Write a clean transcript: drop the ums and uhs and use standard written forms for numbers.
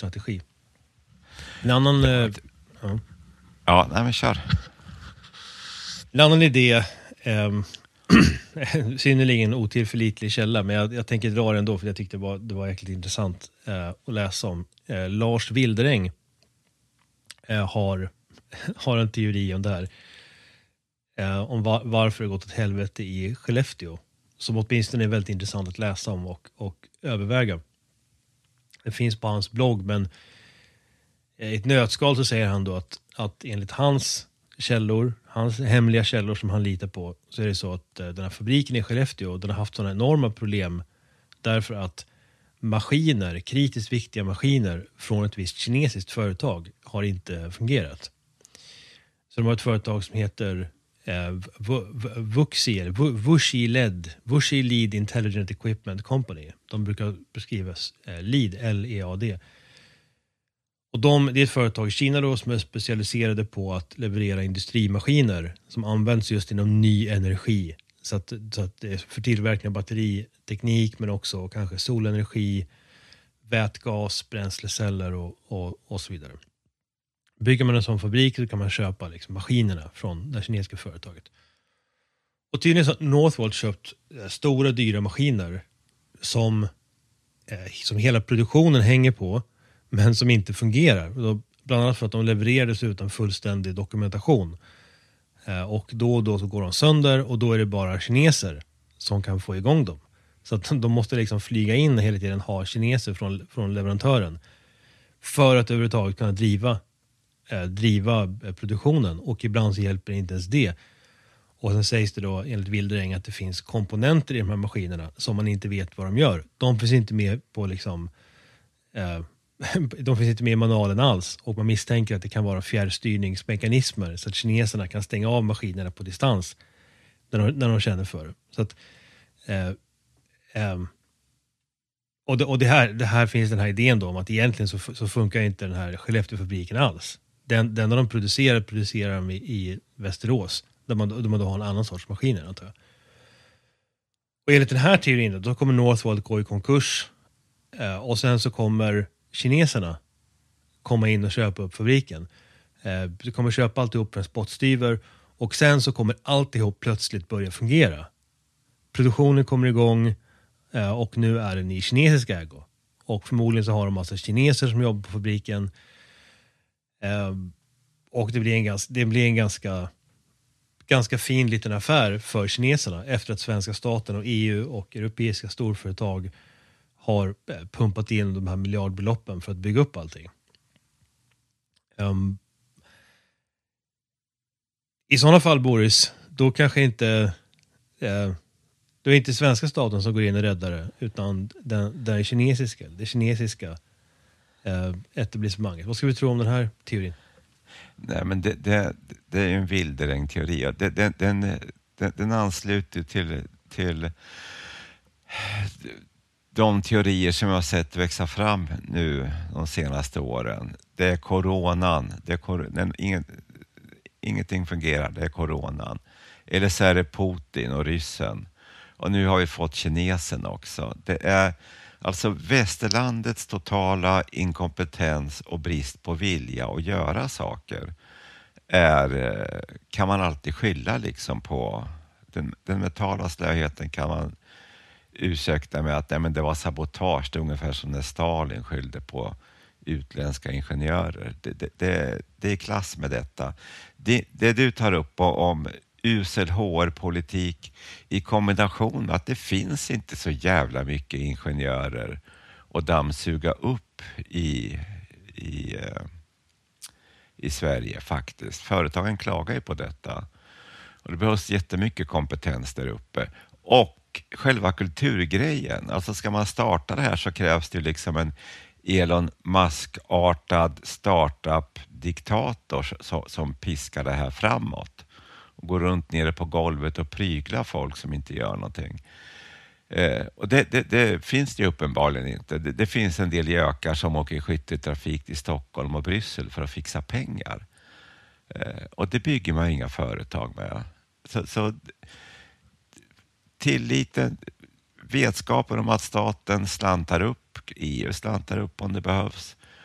strategi. En annan... Ja, nej men kör. En annan idé, synnerligen otillförlitlig källa, men jag tänker dra den ändå för jag tyckte det var jäkligt intressant att läsa om. Lars Wilderäng har en teori om det här. Om varför det gått åt helvete i Skellefteå. Som åtminstone är väldigt intressant att läsa om och överväga. Det finns på hans blogg, men i ett nötskal så säger han då att enligt hans källor, hans hemliga källor som han litar på, så är det så att den här fabriken i Skellefteå, den har haft sådana enorma problem därför att maskiner, kritiskt viktiga maskiner från ett visst kinesiskt företag har inte fungerat. Så de har ett företag som heter Wuxi, eller Wuxi Lead Intelligent Equipment Company. De brukar beskrivas LEAD, L-E-A-D. Och det är ett företag i Kina då som är specialiserade på att leverera industrimaskiner som används just inom ny energi. Så att det är för tillverkning av batteriteknik, men också kanske solenergi, vätgas, bränsleceller och så vidare. Bygger man en sån fabrik så kan man köpa liksom maskinerna från det kinesiska företaget. Och tydligen så har Northvolt köpt stora dyra maskiner som hela produktionen hänger på, men som inte fungerar. Bland annat för att de levererades utan fullständig dokumentation. Och då och då så går de sönder, och då är det bara kineser som kan få igång dem. Så att de måste liksom flyga in hela tiden, ha kineser från leverantören för att överhuvudtaget kunna driva produktionen, och ibland så hjälper det inte ens det. Och sen sägs det då enligt Wilderäng att det finns komponenter i de här maskinerna som man inte vet vad de gör. De finns inte med på liksom de finns inte med i manualen alls, och man misstänker att det kan vara fjärrstyrningsmekanismer så att kineserna kan stänga av maskinerna på distans när de känner för det. Så att och det här finns den här idén då om att egentligen så funkar inte den här Skellefteåfabriken alls. Den enda de producerar de i Västerås, där man då har en annan sorts maskiner, antar jag. Och enligt den här teorin då kommer Northvolt gå i konkurs, och sen så kommer kineserna komma in och köpa upp fabriken. Du kommer köpa alltihop för en spottstyver, och sen så kommer alltihop plötsligt börja fungera. Produktionen kommer igång, och nu är den i kinesisk ägo. Och förmodligen så har de massa kineser som jobbar på fabriken. Och det blir en ganska fin liten affär för kineserna efter att svenska staten och EU och europeiska storföretag har pumpat in de här miljardbeloppen för att bygga upp allting. I sådana fall, Boris, då kanske inte då är det inte svenska staten som går in och räddar det, utan det kinesiska etablissemanget. Vad ska vi tro om den här teorin? Nej, men det är ju en Wilderäng-teori. Den ansluter till de teorier som jag har sett växa fram nu de senaste åren. Det är coronan. Ingenting fungerar, det är coronan. Eller så är det Putin och ryssen. Och nu har vi fått kinesen också. Det är alltså västerlandets totala inkompetens och brist på vilja att göra saker kan man alltid skylla liksom på. Den mentala slöheten kan man ursäkta med att men det var sabotage. Det är ungefär som när Stalin skyllde på utländska ingenjörer. Det är klass med detta. Det du tar upp om usel HR-politik i kombination med att det finns inte så jävla mycket ingenjörer och dammsuga upp i Sverige faktiskt. Företagen klagar ju på detta. Och det behövs jättemycket kompetens där uppe. Och själva kulturgrejen, alltså ska man starta det här så krävs det liksom en Elon Musk-artad startup-diktator som piskar det här framåt. Och går runt nere på golvet och pryglar folk som inte gör någonting. Och det finns det uppenbarligen inte. Det finns en del gökar som åker i skytteltrafik till Stockholm och Bryssel för att fixa pengar. Och det bygger man inga företag med. Så tilliten, vetskapen om att staten slantar upp, EU slantar upp om det behövs.